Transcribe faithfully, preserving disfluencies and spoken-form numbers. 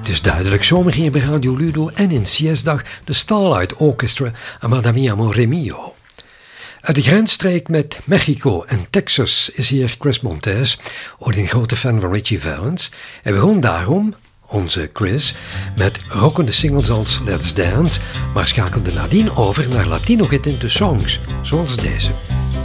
Het is duidelijk zomer hier bij Radio Ludo en in Siesdag de Starlight Orchestra en Madame Mi Amore Mio. Uit de grensstreek met Mexico en Texas is hier Chris Montez, ooit een grote fan van Richie Valens. En begon daarom, onze Chris, met rockende singles als Let's Dance, maar schakelde nadien over naar Latino getinte songs, zoals deze.